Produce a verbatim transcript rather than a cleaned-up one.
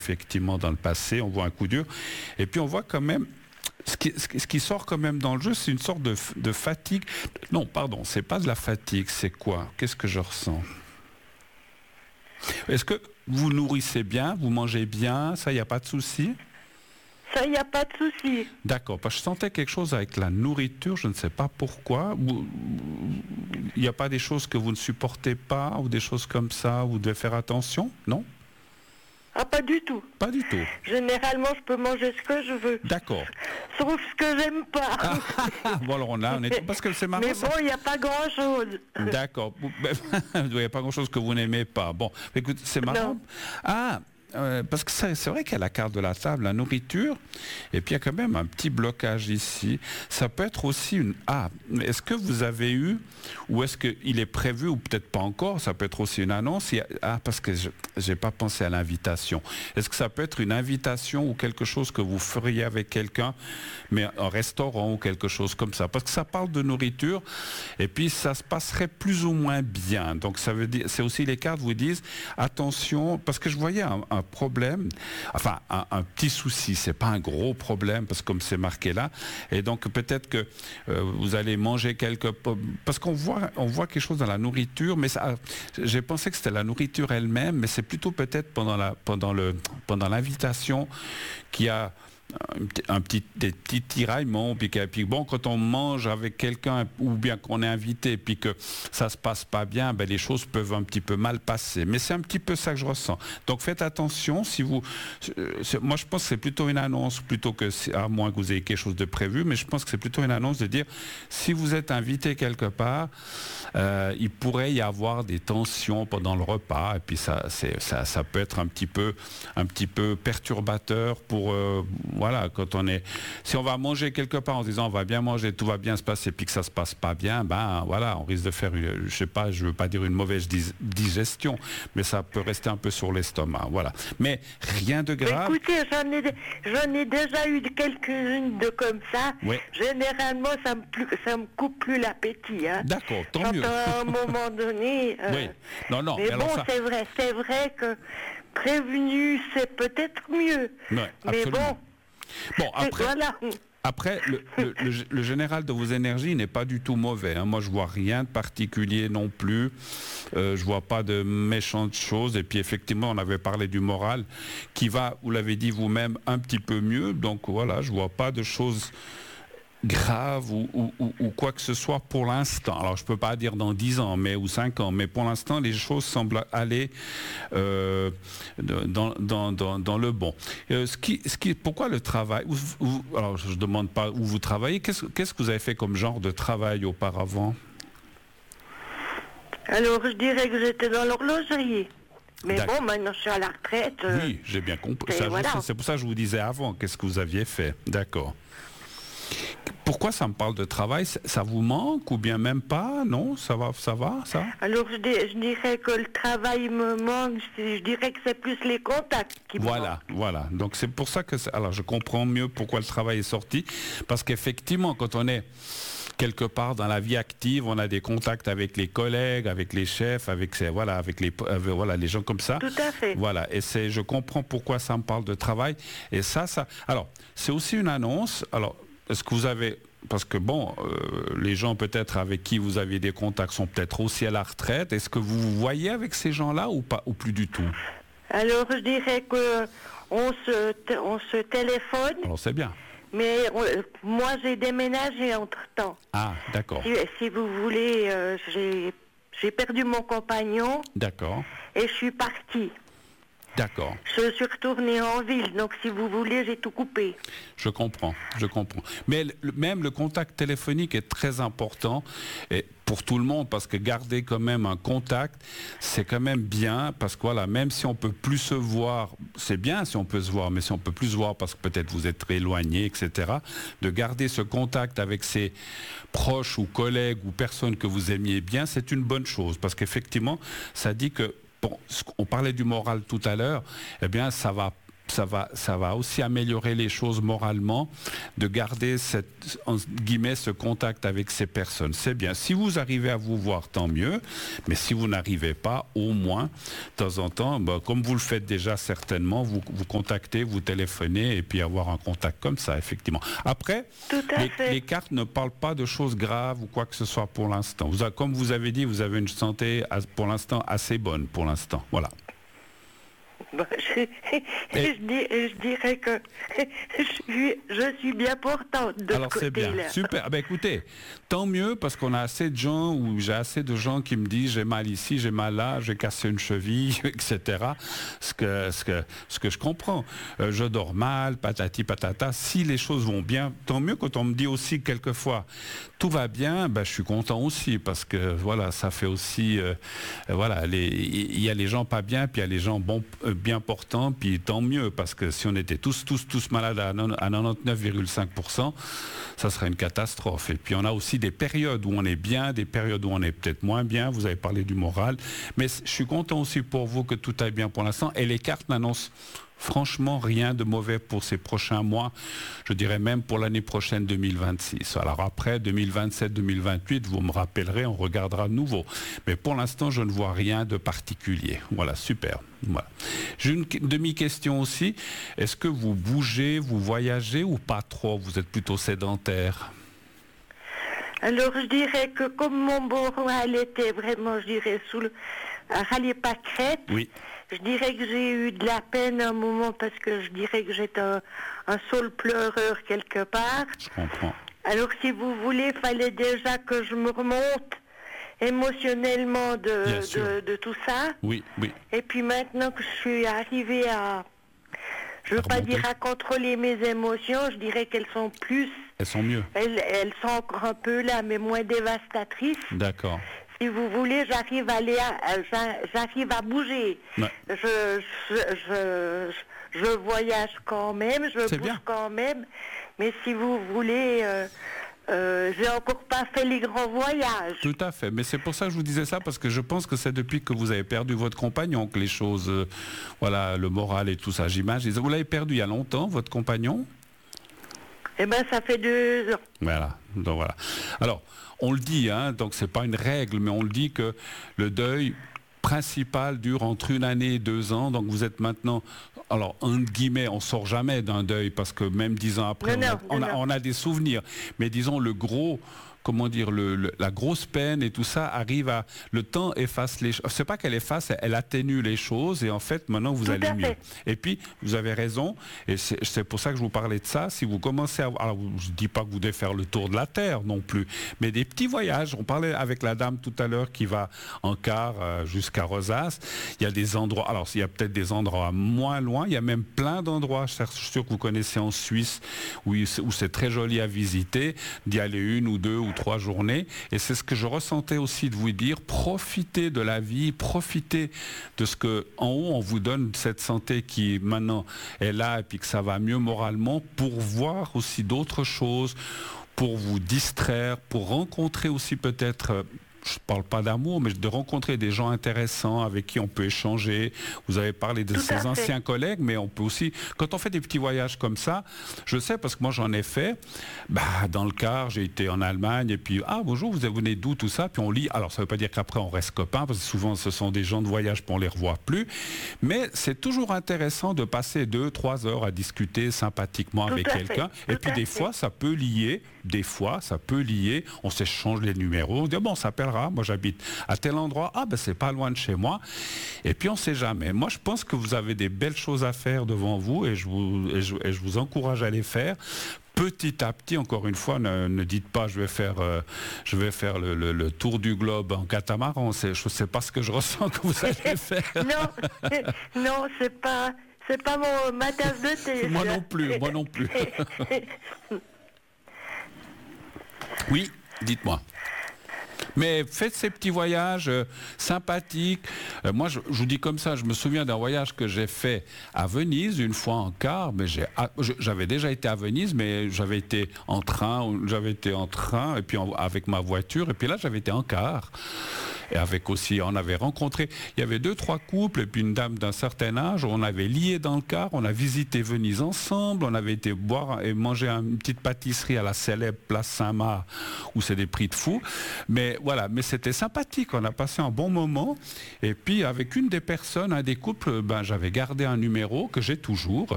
effectivement dans le passé, on voit un coup dur. Et puis on voit quand même, ce qui, ce qui sort quand même dans le jeu, c'est une sorte de, de fatigue. Non, pardon, c'est pas de la fatigue, c'est quoi? Qu'est-ce que je ressens? Est-ce que vous nourrissez bien, vous mangez bien, ça, il n'y a pas de souci? Ça, il n'y a pas de souci. D'accord, parce que je sentais quelque chose avec la nourriture, je ne sais pas pourquoi. Il n'y a pas des choses que vous ne supportez pas ou des choses comme ça, vous devez faire attention, non? Ah, pas du tout. Pas du tout. Généralement, je peux manger ce que je veux. D'accord. Sauf ce que j'aime pas. Ah, bon, alors on a, on est... Parce que c'est marrant. Mais bon, il n'y a pas grand-chose. D'accord. Il n'y a pas grand-chose que vous n'aimez pas. Bon, écoute, c'est marrant. Non. Ah, euh, parce que c'est vrai qu'il y a la carte de la table, la nourriture, et puis il y a quand même un petit blocage ici. Ça peut être aussi une... Ah, est-ce que vous avez eu, ou est-ce qu'il est prévu, ou peut-être pas encore, ça peut être aussi une annonce. Il y a... Ah, parce que je n'ai pas pensé à l'invitation. Est-ce que ça peut être une invitation ou quelque chose que vous feriez avec quelqu'un, mais un restaurant ou quelque chose comme ça? Parce que ça parle de nourriture, et puis ça se passerait plus ou moins bien. Donc ça veut dire, c'est aussi les cartes vous disent, attention, parce que je voyais un, un problème, enfin un, un petit souci, c'est pas un gros problème parce que comme c'est marqué là, et donc peut-être que euh, vous allez manger quelque, parce qu'on voit, on voit quelque chose dans la nourriture, mais ça, j'ai pensé que c'était la nourriture elle-même, mais c'est plutôt peut-être pendant la, pendant le, pendant l'invitation qu'il y a un petit, des petits tiraillements, puis, puis bon, quand on mange avec quelqu'un ou bien qu'on est invité, puis que ça se passe pas bien, ben les choses peuvent un petit peu mal passer. Mais c'est un petit peu ça que je ressens. Donc faites attention. Si vous, moi je pense que c'est plutôt une annonce plutôt que, à moins que vous ayez quelque chose de prévu, mais je pense que c'est plutôt une annonce de dire si vous êtes invité quelque part, euh, il pourrait y avoir des tensions pendant le repas, et puis ça, c'est, ça, ça peut être un petit peu, un petit peu perturbateur pour euh, voilà, quand on est, si on va manger quelque part en se disant on va bien manger, tout va bien se passer, puis que ça se passe pas bien, ben voilà, on risque de faire, une, je sais pas, je veux pas dire une mauvaise dis- digestion, mais ça peut rester un peu sur l'estomac, voilà. Mais rien de grave. Écoutez, j'en ai, j'en ai déjà eu quelques-unes de comme ça. Oui. Généralement, ça me, plus, ça me coupe plus l'appétit. Hein. D'accord, tant Quand mieux. à un moment donné. Euh, oui. Non, non. Mais, mais bon, ça... c'est vrai, c'est vrai que prévenu, c'est peut-être mieux. Ouais, mais bon. Bon, après, voilà. après le, le, le, le général de vos énergies n'est pas du tout mauvais. Hein. Moi, je vois rien de particulier non plus. Euh, je vois pas de méchantes choses. Et puis, effectivement, on avait parlé du moral qui va, vous l'avez dit vous-même, un petit peu mieux. Donc, voilà, je vois pas de choses grave ou, ou, ou, ou quoi que ce soit pour l'instant. Alors je peux pas dire dans dix ans mais, ou cinq ans, mais pour l'instant les choses semblent aller euh, dans, dans, dans, dans le bon. Euh, ce qui, ce qui, pourquoi le travail où, où, alors je ne demande pas où vous travaillez, qu'est-ce, qu'est-ce que vous avez fait comme genre de travail auparavant? Alors je dirais que j'étais dans l'horlogerie. Mais D'accord. Bon, maintenant je suis à la retraite. Euh, oui, j'ai bien compris. Ça, voilà. C'est pour ça que je vous disais avant, qu'est-ce que vous aviez fait? D'accord. Pourquoi ça me parle de travail? Ça vous manque ou bien même pas? Non, ça va, ça va, ça? Alors je, dis, je dirais que le travail me manque. Je dirais que c'est plus les contacts qui me Voilà, manquent. voilà. Donc c'est pour ça que, alors je comprends mieux pourquoi le travail est sorti, parce qu'effectivement, quand on est quelque part dans la vie active, on a des contacts avec les collègues, avec les chefs, avec ces, voilà, avec les, euh, voilà, les gens comme ça. Tout à fait. Voilà. Et c'est, je comprends pourquoi ça me parle de travail. Et ça, ça. Alors, c'est aussi une annonce. Alors. Est-ce que vous avez, parce que bon, euh, les gens peut-être avec qui vous avez des contacts sont peut-être aussi à la retraite. Est-ce que vous vous voyez avec ces gens-là ou pas, ou plus du tout? Alors je dirais que on se, on se téléphone. Alors c'est bien. Mais on, moi j'ai déménagé entre-temps. Ah, d'accord. Si, si vous voulez, euh, j'ai, j'ai perdu mon compagnon. D'accord. Et je suis partie. D'accord. Je suis retournée en ville, donc si vous voulez, j'ai tout coupé. Je comprends, je comprends. Mais le, même le contact téléphonique est très important et pour tout le monde, parce que garder quand même un contact, c'est quand même bien, parce que voilà, même si on peut plus se voir, c'est bien si on peut se voir, mais si on peut plus se voir parce que peut-être vous êtes éloigné, et cetera, de garder ce contact avec ses proches ou collègues ou personnes que vous aimiez bien, c'est une bonne chose, parce qu'effectivement, ça dit que bon, on parlait du moral tout à l'heure, eh bien, ça va, ça va, ça va aussi améliorer les choses moralement, de garder cette, en guillemets, ce contact avec ces personnes. C'est bien. Si vous arrivez à vous voir, tant mieux. Mais si vous n'arrivez pas, au moins, de temps en temps, bah, comme vous le faites déjà certainement, vous, vous contactez, vous téléphonez et puis avoir un contact comme ça, effectivement. Après, les, les cartes ne parlent pas de choses graves ou quoi que ce soit pour l'instant. Vous a, comme vous avez dit, vous avez une santé pour l'instant assez bonne pour l'instant. Voilà. Bah, je, je, dis, je dirais que je suis, je suis bien portante de Alors ce c'est bien, super. Ben, écoutez, tant mieux parce qu'on a assez de gens, ou j'ai assez de gens qui me disent j'ai mal ici, j'ai mal là, j'ai cassé une cheville, et cetera. Ce que, ce que, ce que je comprends. Euh, je dors mal, patati patata. Si les choses vont bien, tant mieux. Quand on me dit aussi quelquefois tout va bien, ben, je suis content aussi parce que voilà, ça fait aussi, euh, voilà, il y a les gens pas bien, puis il y a les gens bons. Euh, bien portant, puis tant mieux, parce que si on était tous, tous, tous malades à quatre-vingt-dix-neuf virgule cinq pour cent, ça serait une catastrophe. Et puis on a aussi des périodes où on est bien, des périodes où on est peut-être moins bien, vous avez parlé du moral, mais je suis content aussi pour vous que tout aille bien pour l'instant, et les cartes n'annoncent franchement rien de mauvais pour ces prochains mois, je dirais même pour l'année prochaine deux mille vingt-six. Alors après deux mille vingt-sept deux mille vingt-huit, vous me rappellerez, on regardera de nouveau. Mais pour l'instant, je ne vois rien de particulier. Voilà, super. Voilà. J'ai une demi-question aussi. Est-ce que vous bougez, vous voyagez ou pas trop? Vous êtes plutôt sédentaire? Alors je dirais que comme mon moral était vraiment, je dirais, sous le rallier pas crête, oui. Je dirais que j'ai eu de la peine un moment parce que je dirais que j'étais un, un saule pleureur quelque part. Je comprends. Alors si vous voulez, il fallait déjà que je me remonte émotionnellement de, de, de tout ça. Oui, oui. Et puis maintenant que je suis arrivée à, je ne veux pas dire à contrôler mes émotions, je dirais qu'elles sont plus... Elles sont mieux. Elles, elles sont encore un peu là, mais moins dévastatrices. D'accord. Si vous voulez, j'arrive à aller, à, j'arrive à bouger. Ouais. Je, je, je, je voyage quand même, je bouge bien. Quand même. Mais si vous voulez, euh, euh, j'ai encore pas fait les grands voyages. Tout à fait. Mais c'est pour ça que je vous disais ça, parce que je pense que c'est depuis que vous avez perdu votre compagnon que les choses, euh, voilà, le moral et tout ça, j'imagine. Vous l'avez perdu il y a longtemps, votre compagnon? Eh bien, ça fait deux ans. Voilà. Donc voilà. Alors, on le dit, hein, donc c'est pas une règle, mais on le dit que le deuil principal dure entre une année et deux ans. Donc vous êtes maintenant, alors entre guillemets, on sort jamais d'un deuil parce que même dix ans après, non, on, a, non, on, a, non. on a des souvenirs. Mais disons le gros. Comment dire, le, le, la grosse peine et tout ça arrive à... Le temps efface les choses. C'est pas qu'elle efface, elle atténue les choses et en fait, maintenant, vous tout allez mieux. Fait. Et puis, vous avez raison, et c'est pour ça que je vous parlais de ça. Si vous commencez à... Alors, je ne dis pas que vous devez faire le tour de la Terre non plus, mais des petits voyages. On parlait avec la dame tout à l'heure qui va en car euh, jusqu'à Rosas. Il y a des endroits... Alors, il y a peut-être des endroits moins loin. Il y a même plein d'endroits, je suis sûr que vous connaissez en Suisse, où, où c'est très joli à visiter, d'y aller une ou deux ou trois journées, et c'est ce que je ressentais aussi de vous dire, profitez de la vie, profitez de ce que en haut on vous donne cette santé qui maintenant est là et puis que ça va mieux moralement, pour voir aussi d'autres choses, pour vous distraire, pour rencontrer aussi peut-être, je ne parle pas d'amour, mais de rencontrer des gens intéressants avec qui on peut échanger. Vous avez parlé de ces anciens collègues, mais on peut aussi, quand on fait des petits voyages comme ça, je sais parce que moi j'en ai fait, bah, dans le car, j'ai été en Allemagne et puis, ah bonjour, vous venez d'où tout ça? Puis on lit, alors ça ne veut pas dire qu'après on reste copains, parce que souvent ce sont des gens de voyage puis on ne les revoit plus, mais c'est toujours intéressant de passer deux, trois heures à discuter sympathiquement tout avec quelqu'un. Et puis des fait. fois, ça peut lier, des fois, ça peut lier, on s'échange les numéros, on dit, bon, on s'appelle moi j'habite à tel endroit, ah ben c'est pas loin de chez moi, et puis on sait jamais. Moi je pense que vous avez des belles choses à faire devant vous et je vous, et je, et je vous encourage à les faire. Petit à petit, encore une fois, ne, ne dites pas je vais faire, euh, je vais faire le, le, le tour du globe en catamaran. Je ne sais pas ce que je ressens que vous allez faire. non, non, c'est pas, c'est pas mon, ma tasse de thé. Moi non plus, moi non plus. Oui, dites-moi. Mais faites ces petits voyages euh, sympathiques. Euh, moi, je, je vous dis comme ça, je me souviens d'un voyage que j'ai fait à Venise, une fois en car. Mais j'ai, j'avais déjà été à Venise, mais j'avais été en train, j'avais été en train, et puis en, avec ma voiture, et puis là, j'avais été en car. Et avec aussi, on avait rencontré, il y avait deux, trois couples et puis une dame d'un certain âge, on avait lié dans le car, on a visité Venise ensemble, on avait été boire et manger une petite pâtisserie à la célèbre place Saint-Marc où c'est des prix de fou. Mais voilà, mais c'était sympathique, on a passé un bon moment. Et puis avec une des personnes, un des couples, ben, j'avais gardé un numéro que j'ai toujours.